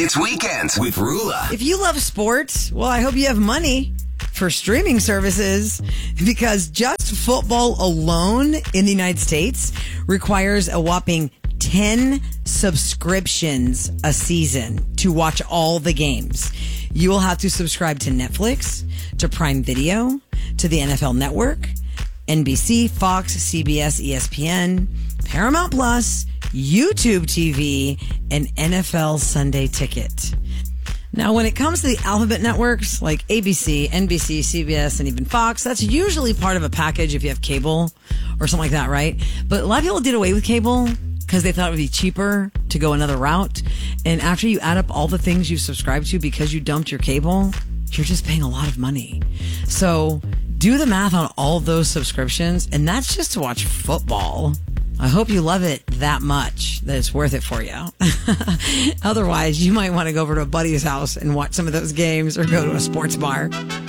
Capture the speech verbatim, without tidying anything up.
It's Weekends with Rula. If you love sports, well, I hope you have money for streaming services, because just football alone in the United States requires a whopping ten subscriptions a season to watch all the games. You will have to subscribe to Netflix, to Prime Video, to the N F L Network, N B C, Fox, C B S, E S P N, Paramount Plus, YouTube T V, and N F L Sunday Ticket. Now, when it comes to the alphabet networks like A B C, N B C, C B S, and even Fox, that's usually part of a package if you have cable or something like that, right? But a lot of people did away with cable because they thought it would be cheaper to go another route. And after you add up all the things you subscribe to because you dumped your cable, you're just paying a lot of money. So do the math on all of those subscriptions, and that's just to watch football. I hope you love it that much that it's worth it for you. Otherwise, you might want to go over to a buddy's house and watch some of those games or go to a sports bar.